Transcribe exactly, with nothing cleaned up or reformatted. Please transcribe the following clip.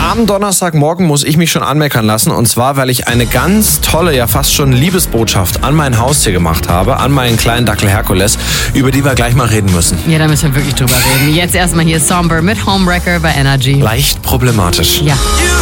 Am Donnerstagmorgen muss ich mich schon anmeckern lassen. Und zwar, weil ich eine ganz tolle, ja fast schon Liebesbotschaft an mein Haustier gemacht habe, an meinen kleinen Dackel Herkules, über die wir gleich mal reden müssen. Ja, da müssen wir wirklich drüber reden. Jetzt erstmal hier Somber mit Homewrecker bei Energy. Leicht problematisch. Ja.